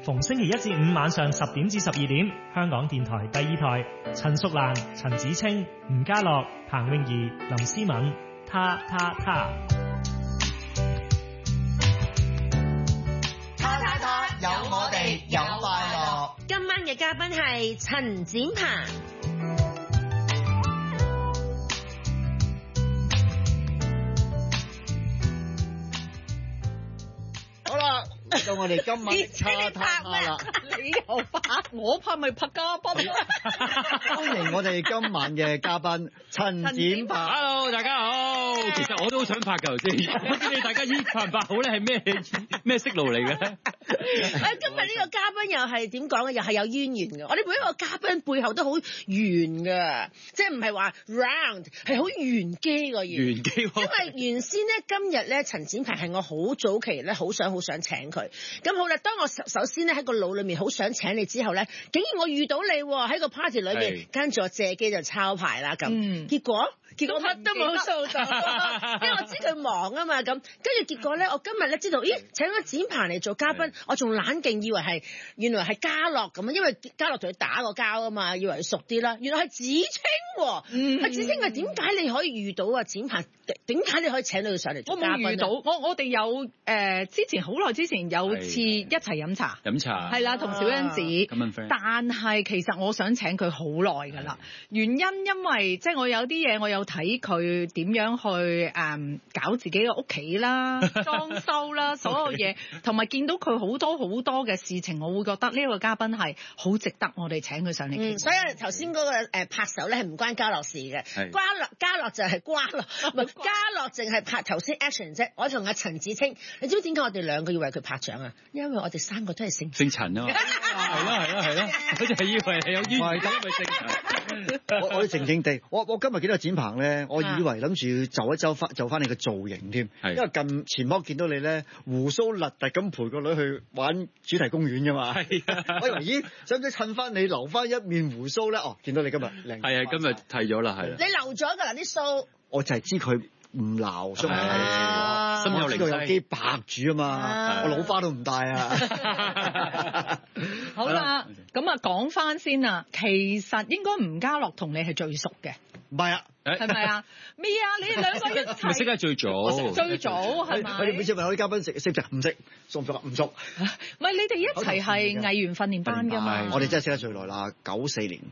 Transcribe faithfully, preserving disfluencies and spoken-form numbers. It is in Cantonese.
逢星期一至五晚上十點至十二點，香港電台第二台，陳淑蘭、陳子清、吳家樂、彭詠儀、林思敏，他他他。 他他他，有我哋，有快樂。 今晚嘅嘉賓係陳展鵬。 好啦，到我哋今晚他他他啦。 你又拍，我拍咪拍嘉賓。 歡迎我哋今晚嘅嘉賓陳展鵬。 Hello， 大家好。其實我都好想拍㗎頭先，我知你大家依拍唔拍好咧，係咩咩息路嚟嘅咧？ 誒，今日呢個嘉賓又係點講咧？又係有淵源嘅。我哋每一個嘉賓背後都好圓嘅，即係唔係話 round， 係好圓機個圓。圓機。因為原先咧，今日咧，陳展鵬係我好早期咧，好想好想請佢。咁好啦，當我首先咧喺個腦裏面好想請你之後咧，竟然我遇到你喺個 party 裏面，跟住我借機就抄牌啦咁。嗯、結果結果乜都冇做到，因為我知佢忙啊嘛咁。跟住結果咧，我今日咧知道，咦，請咗展鵬嚟做嘉賓，我仲冷靜以為係原來係家樂咁啊，因為家樂同佢打過交啊嘛，以為佢熟啲啦。原來係子清喎。嗯。阿子清啊，點解你可以遇到啊展鵬？點解你可以請到佢上嚟做嘉賓？ 我冇遇到，我我哋有誒、呃、之前好耐之前有次一齊飲茶， 飲茶係啦，同小欣子。 咁、啊、 但係其實我想請佢好耐㗎啦，原因因為即係我有啲嘢我有睇佢點樣去誒、嗯、搞自己嘅屋企啦、裝修啦，所有嘢，同埋見到佢好多好多嘅事情，我會覺得呢個嘉賓係好值得我哋請佢上嚟。 嗯，所以頭先嗰個誒拍手咧係唔關家樂事嘅，家樂家樂就係瓜樂，唔係家樂淨係拍頭先 action 啫。我同阿陳子清，你知唔知點解我哋兩個要為佢拍掌啊？因為我哋三個都係姓姓陳啊嘛，係咯係咯係咯，我就係以為係有淵源，因為姓陳。 我我靜靜地，我我今日見到展鵬咧，我以為諗住就一就翻就翻你個造型添，因為近前波見到你咧鬍鬚立突咁陪個女去玩主題公園㗎嘛，係啊，我以為咦，使唔使襯翻你留翻一面鬍鬚咧？哦，見到你今日靚， 係啊，今日剃咗啦，係啦。 你留咗㗎啦啲鬚， 我就係知佢唔留鬚， 啊，心有靈犀， 呢個有機白住啊嘛，啊我老花都唔戴啊。 好啦，咁啊講翻先啊，其實應該吳家樂同你係最熟嘅， 唔係啊？ 係咪啊？咩啊？你哋兩個一齊咪識得最早， 最早係咪？ 我哋每次問我啲嘉賓識識唔識？唔識，熟唔熟啊？唔熟。 唔係你哋一齊係藝員訓練班㗎嘛？ 我哋真係識得最耐啦，九四年。